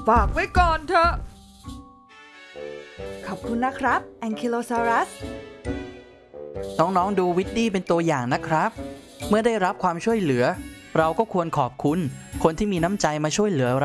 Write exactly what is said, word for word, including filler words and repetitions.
ฝากไว้ก่อนเถอะขอบคุณนะครับแองคิโลซอรัสน้องๆดูวิดดี้เป็นตัวอย่างนะครับเมื่อได้รับความช่วยเหลือเราก็ควรขอบคุณคนที่มีน้ำใจมาช่วยเหลือเรา